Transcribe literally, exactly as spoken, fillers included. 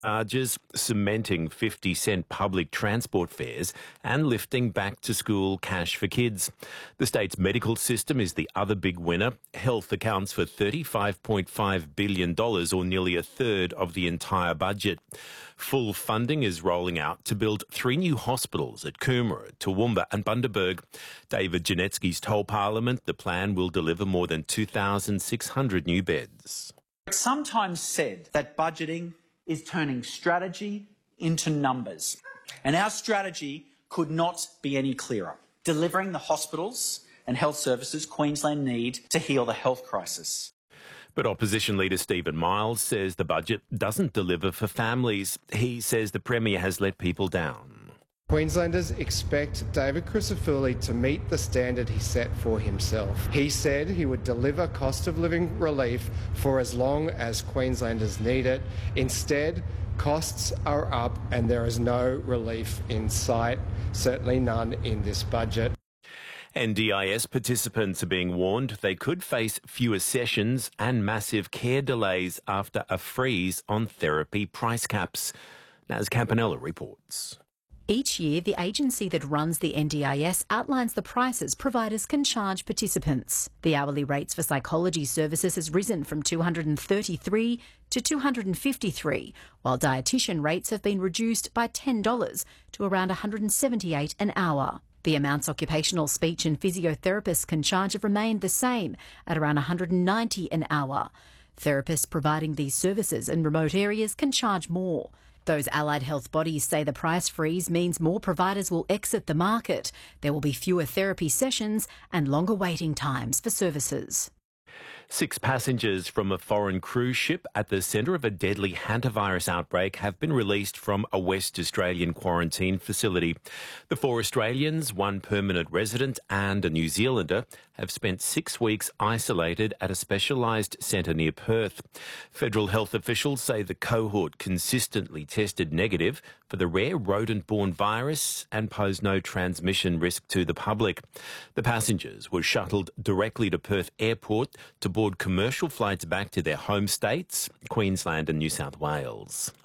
charges, cementing fifty cent public transport fares and lifting back-to-school cash for kids. The state's medical system is the other big winner. Health accounts for thirty-five point five billion dollars, or nearly a third of the entire budget. Full funding is rolling out to build three new hospitals at Coomera, Toowoomba and Bundaberg. David Janetsky's told Parliament the plan will deliver more than two thousand six hundred new beds. It's sometimes said that budgeting is turning strategy into numbers. And our strategy could not be any clearer. Delivering the hospitals and health services Queensland need to heal the health crisis. But opposition leader Stephen Miles says the budget doesn't deliver for families. He says the Premier has let people down. Queenslanders expect David Crisafulli to meet the standard he set for himself. He said he would deliver cost of living relief for as long as Queenslanders need it. Instead, costs are up and there is no relief in sight, certainly none in this budget. N D I S participants are being warned they could face fewer sessions and massive care delays after a freeze on therapy price caps. Naz Campanella reports. Each year, the agency that runs the N D I S outlines the prices providers can charge participants. The hourly rates for psychology services has risen from two hundred thirty-three dollars to two hundred fifty-three dollars, while dietitian rates have been reduced by ten dollars to around one hundred seventy-eight dollars an hour. The amounts occupational speech and physiotherapists can charge have remained the same at around one hundred ninety dollars an hour. Therapists providing these services in remote areas can charge more. Those allied health bodies say the price freeze means more providers will exit the market. There will be fewer therapy sessions and longer waiting times for services. Six passengers from a foreign cruise ship at the centre of a deadly hantavirus outbreak have been released from a West Australian quarantine facility. The four Australians, one permanent resident and a New Zealander, have spent six weeks isolated at a specialised centre near Perth. Federal health officials say the cohort consistently tested negative for the rare rodent-borne virus and posed no transmission risk to the public. The passengers were shuttled directly to Perth Airport to board commercial flights back to their home states, Queensland and New South Wales.